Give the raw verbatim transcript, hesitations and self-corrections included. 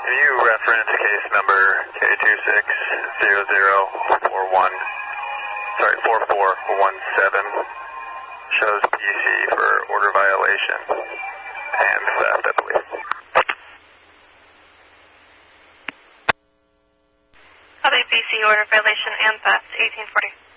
You reference case number K two six zero zero four one, sorry, four four one seven, shows P C for order violation and theft, I believe. Copy P C order violation and theft, eighteen forty.